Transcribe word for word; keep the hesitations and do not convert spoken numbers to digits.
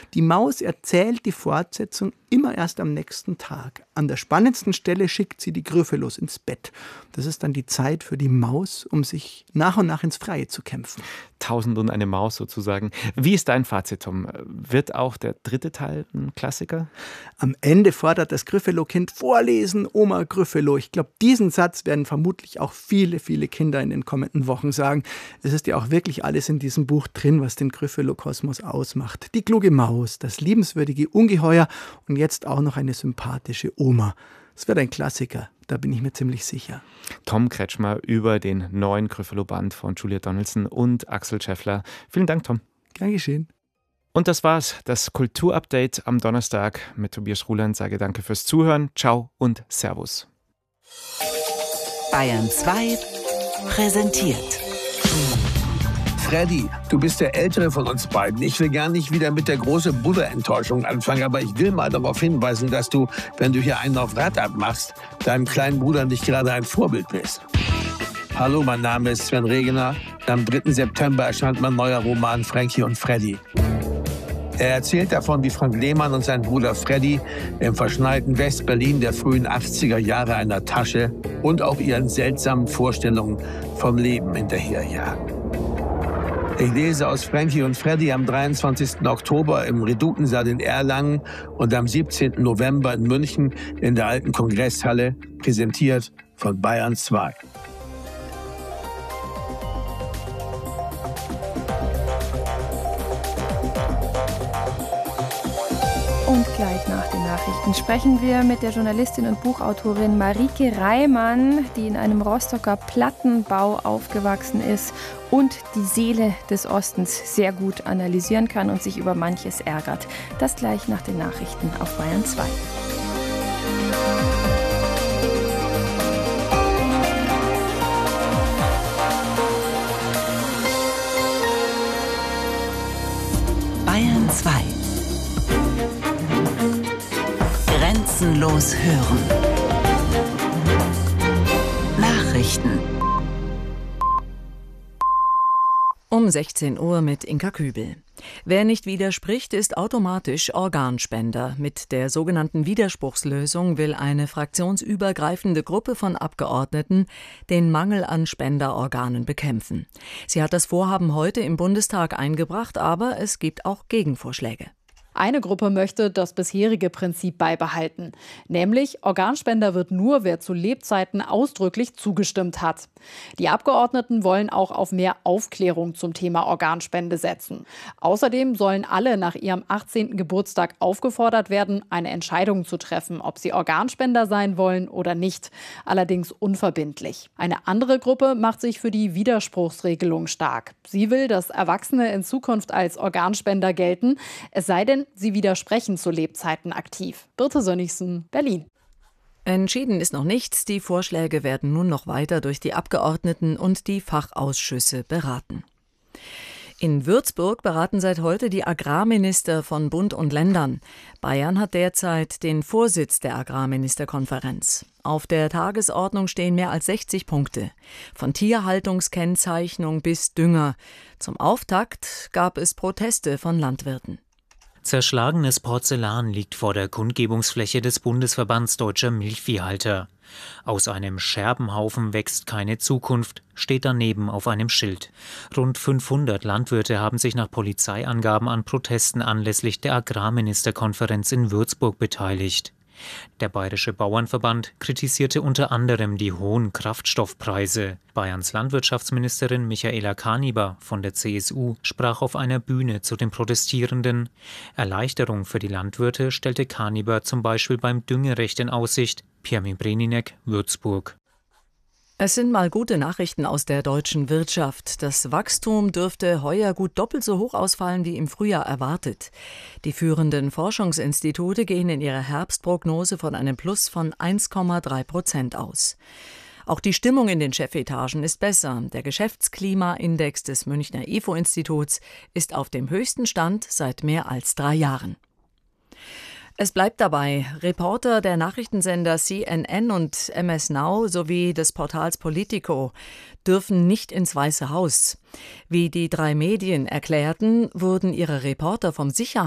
Die Maus erzählt die Fortsetzung immer erst am nächsten Tag. An der spannendsten Stelle schickt sie die Gryphelos ins Bett. Das ist dann die Zeit für die Maus, um sich nach und nach ins Freie zu kämpfen. Tausend und eine Maus sozusagen. Wie ist dein Fazit, Tom? Wird auch der dritte Teil ein Klassiker? Am Ende fordert das Gryffalo-Kind: Vorlesen, Oma Gryffalo. Ich glaube, diesen Satz werden vermutlich auch viele, viele Kinder in den kommenden Wochen sagen. Es ist ja auch wirklich alles in diesem Buch drin, was den Gryffalo-Kosmos ausmacht. Die kluge Maus, das liebenswürdige Ungeheuer und jetzt auch noch eine sympathische Oma. Es wird ein Klassiker, da bin ich mir ziemlich sicher. Tom Kretschmer über den neuen Gryffalo-Band von Julia Donaldson und Axel Scheffler. Vielen Dank, Tom. Gern geschehen. Und das war's, das Kulturupdate am Donnerstag mit Tobias Ruland. Sage danke fürs Zuhören. Ciao und Servus. Bayern zwei präsentiert. Freddy, du bist der Ältere von uns beiden. Ich will gar nicht wieder mit der großen Buddha-Enttäuschung anfangen, aber ich will mal darauf hinweisen, dass du, wenn du hier einen auf Rad abmachst, deinem kleinen Bruder nicht gerade ein Vorbild bist. Hallo, mein Name ist Sven Regener. Am dritten September erscheint mein neuer Roman Frankie und Freddy. Er erzählt davon, wie Frank Lehmann und sein Bruder Freddy im verschneiten West-Berlin der frühen achtziger Jahre einer Tasche und auch ihren seltsamen Vorstellungen vom Leben hinterherjagen. Ich lese aus Frankie und Freddy am dreiundzwanzigsten Oktober im Redutensaal in Erlangen und am siebzehnten November in München in der alten Kongresshalle, präsentiert von Bayern zwei. Und gleich nach den Nachrichten sprechen wir mit der Journalistin und Buchautorin Marike Reimann, die in einem Rostocker Plattenbau aufgewachsen ist und die Seele des Ostens sehr gut analysieren kann und sich über manches ärgert. Das gleich nach den Nachrichten auf Bayern zwei. Bayern zwei. Grenzenlos hören. Nachrichten. Um sechzehn Uhr mit Inka Kübel. Wer nicht widerspricht, ist automatisch Organspender. Mit der sogenannten Widerspruchslösung will eine fraktionsübergreifende Gruppe von Abgeordneten den Mangel an Spenderorganen bekämpfen. Sie hat das Vorhaben heute im Bundestag eingebracht, aber es gibt auch Gegenvorschläge. Eine Gruppe möchte das bisherige Prinzip beibehalten, nämlich Organspender wird nur, wer zu Lebzeiten ausdrücklich zugestimmt hat. Die Abgeordneten wollen auch auf mehr Aufklärung zum Thema Organspende setzen. Außerdem sollen alle nach ihrem achtzehnten Geburtstag aufgefordert werden, eine Entscheidung zu treffen, ob sie Organspender sein wollen oder nicht, allerdings unverbindlich. Eine andere Gruppe macht sich für die Widerspruchsregelung stark. Sie will, dass Erwachsene in Zukunft als Organspender gelten, es sei denn, sie widersprechen zu Lebzeiten aktiv. Birte Sönnigsen, Berlin. Entschieden ist noch nichts. Die Vorschläge werden nun noch weiter durch die Abgeordneten und die Fachausschüsse beraten. In Würzburg beraten seit heute die Agrarminister von Bund und Ländern. Bayern hat derzeit den Vorsitz der Agrarministerkonferenz. Auf der Tagesordnung stehen mehr als sechzig Punkte. Von Tierhaltungskennzeichnung bis Dünger. Zum Auftakt gab es Proteste von Landwirten. Zerschlagenes Porzellan liegt vor der Kundgebungsfläche des Bundesverbands Deutscher Milchviehhalter. Aus einem Scherbenhaufen wächst keine Zukunft, steht daneben auf einem Schild. Rund fünfhundert Landwirte haben sich nach Polizeiangaben an Protesten anlässlich der Agrarministerkonferenz in Würzburg beteiligt. Der Bayerische Bauernverband kritisierte unter anderem die hohen Kraftstoffpreise. Bayerns Landwirtschaftsministerin Michaela Kaniber von der C S U sprach auf einer Bühne zu den Protestierenden. Erleichterung für die Landwirte stellte Kaniber zum Beispiel beim Düngerecht in Aussicht. Pirmin Breninek, Würzburg. Es sind mal gute Nachrichten aus der deutschen Wirtschaft. Das Wachstum dürfte heuer gut doppelt so hoch ausfallen wie im Frühjahr erwartet. Die führenden Forschungsinstitute gehen in ihrer Herbstprognose von einem Plus von eins Komma drei Prozent aus. Auch die Stimmung in den Chefetagen ist besser. Der Geschäftsklimaindex des Münchner I F O-Instituts ist auf dem höchsten Stand seit mehr als drei Jahren. Es bleibt dabei, Reporter der Nachrichtensender C N N und M S Now sowie des Portals Politico dürfen nicht ins Weiße Haus. Wie die drei Medien erklärten, wurden ihre Reporter vom Sicherheits-